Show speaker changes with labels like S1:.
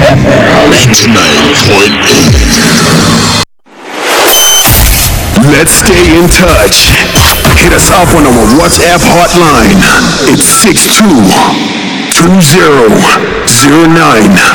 S1: Let's stay in touch. Hit us up on our WhatsApp hotline. It's 622009.